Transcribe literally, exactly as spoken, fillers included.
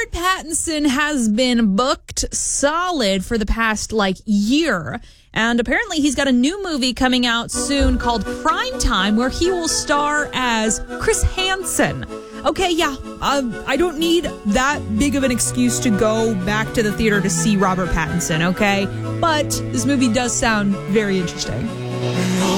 Robert Pattinson has been booked solid for the past, like, year. And apparently he's got a new movie coming out soon called Prime Time, where he will star as Chris Hansen. Okay, yeah, uh, I don't need that big of an excuse to go back to the theater to see Robert Pattinson, okay? But this movie does sound very interesting.